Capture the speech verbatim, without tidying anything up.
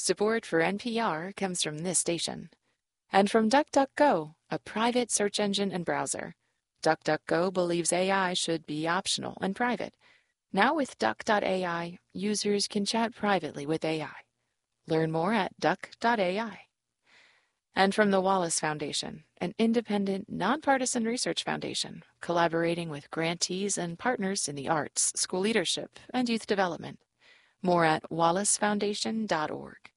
Support for N P R comes from this station. And from DuckDuckGo, a private search engine and browser. DuckDuckGo believes A I should be optional and private. Now with Duck dot A I, users can chat privately with A I. Learn more at duck dot A I. And from the Wallace Foundation, an independent, nonpartisan research foundation collaborating with grantees and partners in the arts, school leadership, and youth development. More at wallace foundation dot org.